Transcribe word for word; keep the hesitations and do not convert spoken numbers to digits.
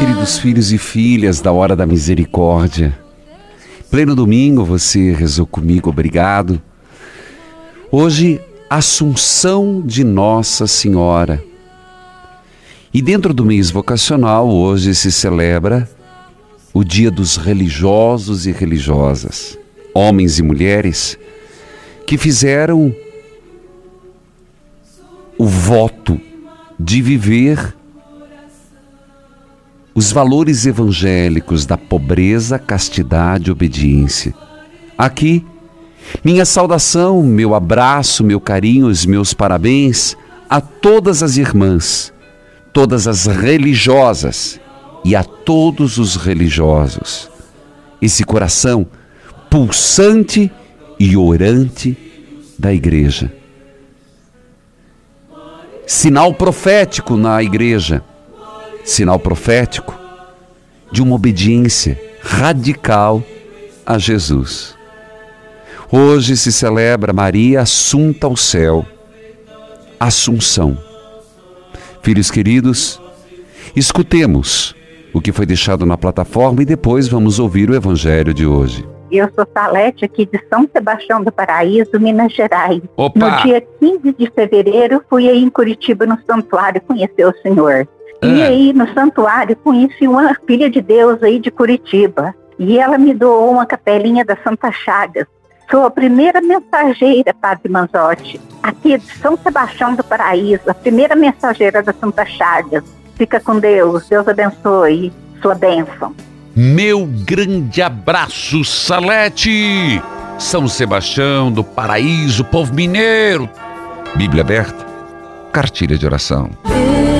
queridos filhos e filhas da Hora da Misericórdia. Pleno domingo, você rezou comigo, obrigado. Hoje, Assunção de Nossa Senhora. E dentro do mês vocacional, hoje se celebra o Dia dos Religiosos e Religiosas, homens e mulheres que fizeram o voto de viver os valores evangélicos da pobreza, castidade e obediência. Aqui, minha saudação, meu abraço, meu carinho, os meus parabéns a todas as irmãs, todas as religiosas e a todos os religiosos. Esse coração pulsante e orante da igreja. Sinal profético na igreja. Sinal profético de uma obediência radical a Jesus. Hoje se celebra Maria Assunta ao céu, Assunção. Filhos queridos, escutemos o que foi deixado na plataforma e depois vamos ouvir o Evangelho de hoje. Eu sou Salete, aqui de São Sebastião do Paraíso, Minas Gerais. Opa! No dia quinze de fevereiro, fui aí em Curitiba, no santuário, conhecer o Senhor. E Ah. aí, no santuário, conheci uma filha de Deus aí de Curitiba. E ela me doou uma capelinha da Santa Chagas. Sou a primeira mensageira, Padre Manzotti, aqui de São Sebastião do Paraíso, a primeira mensageira da Santa Chagas. Fica com Deus, Deus abençoe, sua bênção. Meu grande abraço, Salete! São Sebastião do Paraíso, povo mineiro. Bíblia aberta, cartilha de oração.